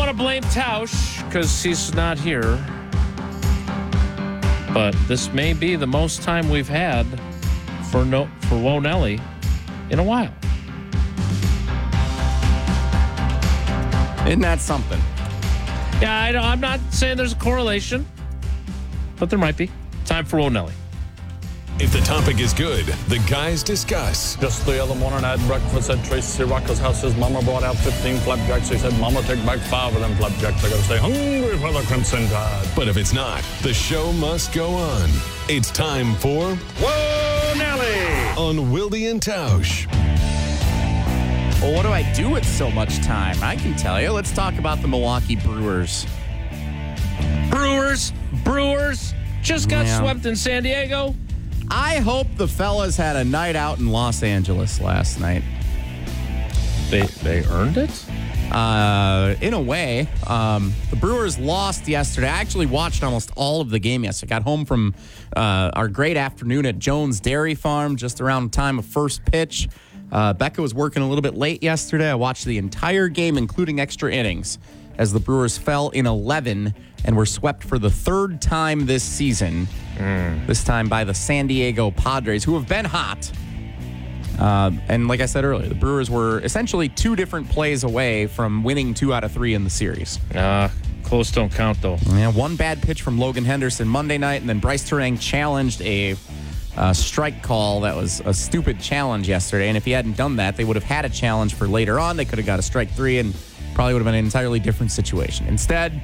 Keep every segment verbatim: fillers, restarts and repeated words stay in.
want to blame Tausch because he's not here. But this may be the most time we've had for no for Wonelli in a while. Isn't that something? Yeah, I, I'm not saying there's a correlation, but there might be. Time for Wonelli. If the topic is good, the guys discuss. Just the other morning I had breakfast at Tracy Rocker's house. His mama brought out fifteen flapjacks. He said, Mama, take back five of them flapjacks. I gotta stay hungry for the Crimson Tide. But if it's not, the show must go on. It's time for Wonelli on Wilde and Tausch. Well, what do I do with so much time? I can tell you. Let's talk about the Milwaukee Brewers. Brewers, Brewers, just got Yeah. swept in San Diego. I hope the fellas had a night out in Los Angeles last night. They they earned it? Uh, in a way, um, the Brewers lost yesterday. I actually watched almost all of the game yesterday. I got home from uh, our great afternoon at Jones Dairy Farm just around time of first pitch. Uh, Becca was working a little bit late yesterday. I watched the entire game, including extra innings, as the Brewers fell in eleven and were swept for the third time this season. Mm. This time by the San Diego Padres, who have been hot. Uh, and like I said earlier, the Brewers were essentially two different plays away from winning two out of three in the series. Uh, close don't count, though. Yeah, one bad pitch from Logan Henderson Monday night, and then Bryce Turang challenged a uh, strike call that was a stupid challenge yesterday. And if he hadn't done that, they would have had a challenge for later on. They could have got a strike three and probably would have been an entirely different situation. Instead,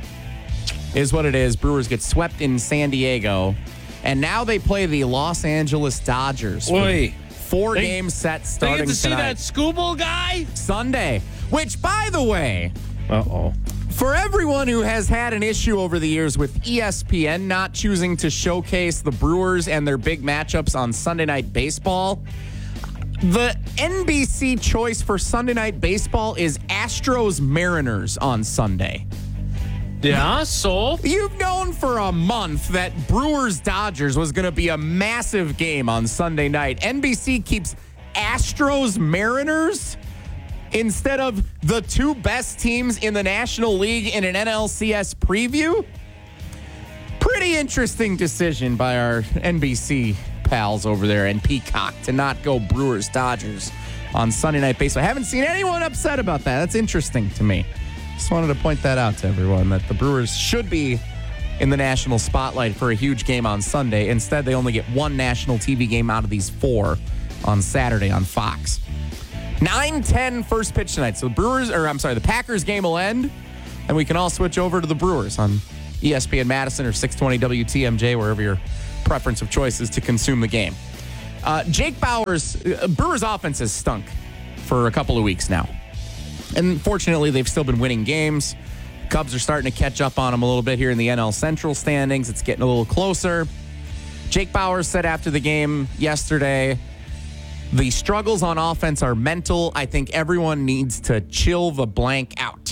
is what it is. Brewers get swept in San Diego, and now they play the Los Angeles Dodgers. Boy. Four They- game set They starting get to see tonight. that Scooble guy? Sunday, which, by the way, Uh-oh. for everyone who has had an issue over the years with E S P N not choosing to showcase the Brewers and their big matchups on Sunday Night Baseball, the N B C choice for Sunday Night Baseball is Astros Mariners on Sunday. Yeah, so? You've known for a month that Brewers Dodgers was going to be a massive game on Sunday night. N B C keeps Astros Mariners instead of the two best teams in the National League in an N L C S preview. Pretty interesting decision by our N B C pals over there and Peacock to not go Brewers Dodgers on Sunday Night Baseball. I haven't seen anyone upset about that. That's interesting to me. Just wanted to point that out to everyone, that the Brewers should be in the national spotlight for a huge game on Sunday. Instead, they only get one national T V game out of these four on Saturday on Fox. nine ten first pitch tonight. So the Brewers, or I'm sorry, the Packers game will end, and we can all switch over to the Brewers on E S P N Madison or six twenty W T M J, wherever your preference of choice is to consume the game. Uh, Jake Bauers, uh, Brewers offense has stunk for a couple of weeks now. And fortunately, they've still been winning games. Cubs are starting to catch up on them a little bit here in the N L Central standings. It's getting a little closer. Jake Bauers said after the game yesterday, the struggles on offense are mental. I think everyone needs to chill the blank out.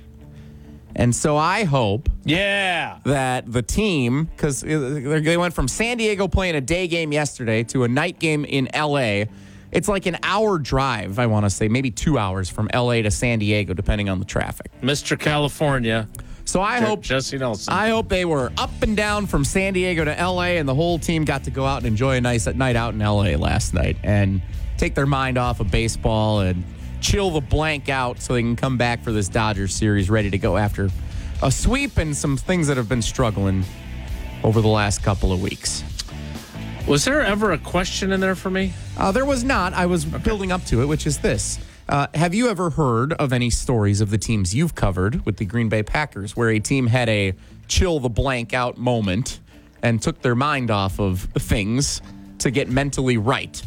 And so I hope Yeah. that the team, because they went from San Diego playing a day game yesterday to a night game in L A. It's like an hour drive, I want to say, maybe two hours from L A to San Diego, depending on the traffic. Mister California. So I Je- hope Jesse Nelson. I hope they were up and down from San Diego to L A, and the whole team got to go out and enjoy a nice night out in L A last night and take their mind off of baseball and chill the blank out so they can come back for this Dodgers series ready to go after a sweep and some things that have been struggling over the last couple of weeks. Was there ever a question in there for me? Uh, there was not. I was building up to it, which is this. Uh, have you ever heard of any stories of the teams you've covered with the Green Bay Packers where a team had a chill the blank out moment and took their mind off of things to get mentally right?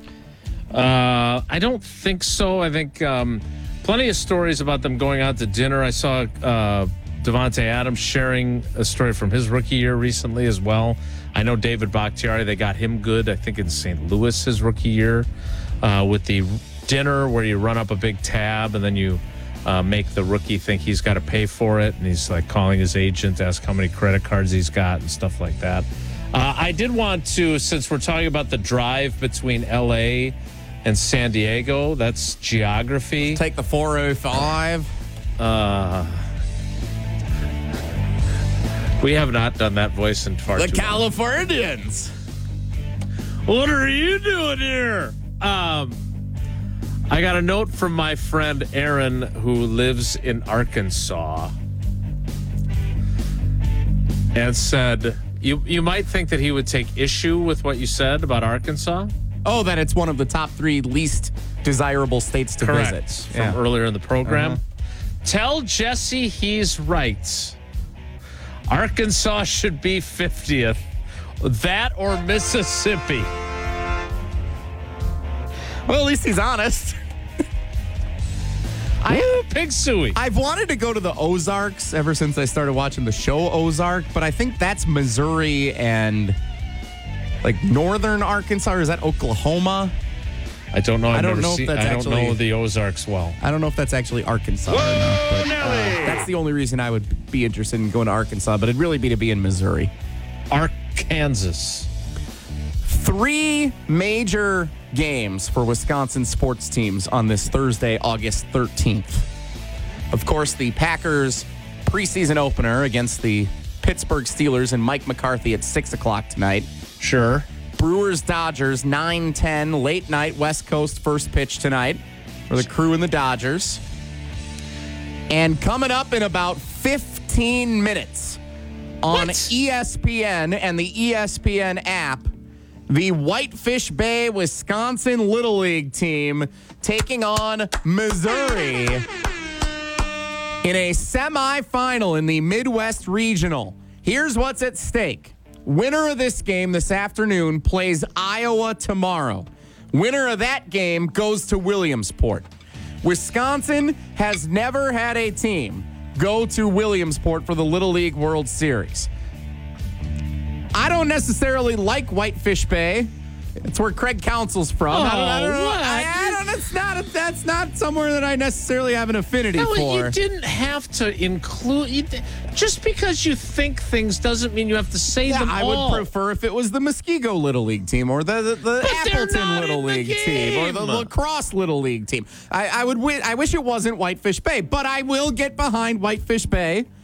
Uh, I don't think so. I think um, plenty of stories about them going out to dinner. I saw uh, Devontae Adams sharing a story from his rookie year recently as well. I know David Bakhtiari, they got him good, I think, in Saint Louis his rookie year uh, with the dinner where you run up a big tab and then you uh, make the rookie think he's got to pay for it. And he's like calling his agent to ask how many credit cards he's got and stuff like that. Uh, I did want to, since we're talking about the drive between L A and San Diego, that's geography. Take the four oh five. Uh, We have not done that voice in far The too long. Californians. What are you doing here? Um, I got a note from my friend Aaron, who lives in Arkansas, and said, you, you might think that he would take issue with what you said about Arkansas. Oh, that it's one of the top three least desirable states to Correct. visit. From Yeah. earlier in the program. Uh-huh. Tell Jesse he's right. Arkansas should be fiftieth. That or Mississippi. Well, at least he's honest. I Woo, pig suey. I've wanted to go to the Ozarks ever since I started watching the show Ozark, but I think that's Missouri and like northern Arkansas, or is that Oklahoma? I don't know. I've I don't never know if seen, that's I don't actually- know the Ozarks well. I don't know if that's actually Arkansas or not, but uh, that's the only reason I would be interested in going to Arkansas, but it'd really be to be in Missouri. Arkansas. Three major games for Wisconsin sports teams on this Thursday, August thirteenth. Of course, the Packers preseason opener against the Pittsburgh Steelers and Mike McCarthy at six o'clock tonight. Sure. Brewers Dodgers nine ten late night West Coast first pitch tonight for the Crew and the Dodgers. And coming up in about fifteen minutes on What? E S P N and the E S P N app, the Whitefish Bay, Wisconsin Little League team taking on Missouri in a semifinal in the Midwest Regional. Here's what's at stake. Winner of this game this afternoon plays Iowa tomorrow. Winner of that game goes to Williamsport. Wisconsin has never had a team go to Williamsport for the Little League World Series. I don't necessarily like Whitefish Bay. It's where Craig Counsell's from. I don't, I don't know. Oh, what? I, I don't. It's not. That's not somewhere that I necessarily have an affinity No, for. you didn't have to include. You, di- just because you think things doesn't mean you have to say Yeah, them I all. would prefer if it was the Muskego Little League team or the the, the But they're Appleton not Little in the League team or the game. Lacrosse Little League team. I, I would. Wi- I wish it wasn't Whitefish Bay, but I will get behind Whitefish Bay